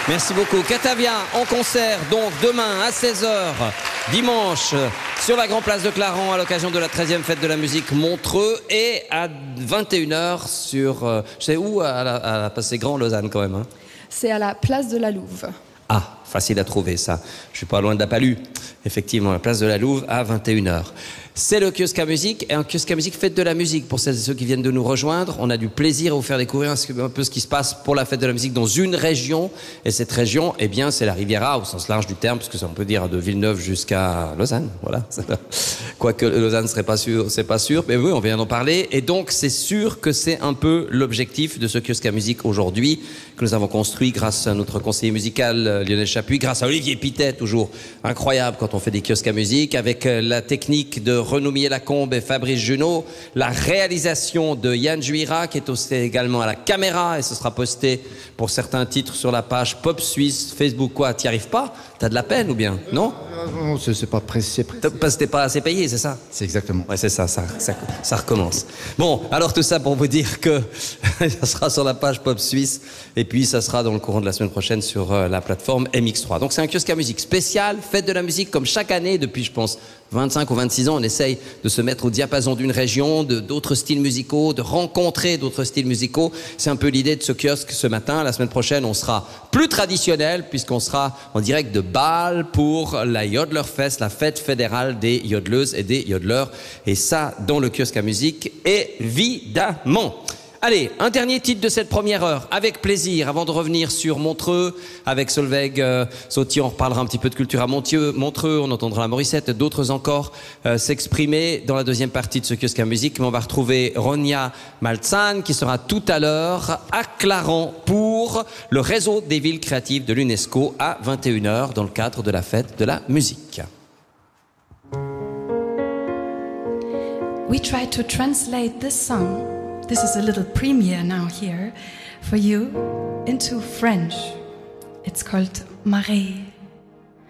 Merci beaucoup. Catavia en concert, donc demain à 16h, dimanche, sur la Grand Place de Clarens à l'occasion de la 13e fête de la musique Montreux et à 21h sur, je sais où, c'est grand Lausanne quand même. Hein. C'est à la place de la Louve. Ah, facile à trouver ça. Je suis pas loin de la Palue. Effectivement, la place de la Louve à 21h. C'est le kiosque à musique, et un kiosque à musique fête de la musique. Pour celles et ceux qui viennent de nous rejoindre, on a du plaisir à vous faire découvrir un peu ce qui se passe pour la fête de la musique dans une région. Et cette région, eh bien, c'est la Riviera, au sens large du terme, parce que ça, on peut dire de Villeneuve jusqu'à Lausanne. Voilà. Quoique Lausanne serait pas sûr, c'est pas sûr. Mais oui, on vient d'en parler. Et donc, c'est sûr que c'est un peu l'objectif de ce kiosque à musique aujourd'hui, que nous avons construit grâce à notre conseiller musical, Lionel Chapuis, grâce à Olivier Pittet, toujours incroyable quand on fait des kiosques à musique, avec la technique de Renou Lacombe et Fabrice Junot, la réalisation de Yann Juira, qui est aussi également à la caméra, et ce sera posté pour certains titres sur la page Pop Suisse, Facebook. Quoi, t'y arrives pas? T'as de la peine ou bien? Non? Non, c'est pas précis. Parce que t'es pas assez payé, c'est ça? C'est exactement. Ouais, c'est ça recommence. Bon, alors tout ça pour vous dire que ça sera sur la page Pop Suisse, et puis ça sera dans le courant de la semaine prochaine sur la plateforme MX3. Donc c'est un kiosque à musique spécial, fête de la musique, comme chaque année, depuis je pense 25 ou 26 ans, on essaye de se mettre au diapason d'une région, d'autres styles musicaux, de rencontrer d'autres styles musicaux. C'est un peu l'idée de ce kiosque ce matin. La semaine prochaine, on sera plus traditionnel, puisqu'on sera en direct de Bâle pour la Jodlerfest, la fête fédérale des yodeleuses et des yodeleurs. Et ça, dans le kiosque à musique, évidemment. Allez, un dernier titre de cette première heure, avec plaisir, avant de revenir sur Montreux, avec Solveig Sautier, on reparlera un petit peu de culture à Montreux, on entendra la Morissette, d'autres encore s'exprimer dans la deuxième partie de ce kiosque à musique, mais on va retrouver Ronia Maltzahn, qui sera tout à l'heure à Clarens pour le réseau des villes créatives de l'UNESCO à 21h, dans le cadre de la fête de la musique. We try to translate this song. This is a little premiere now here for you into French. It's called Marée.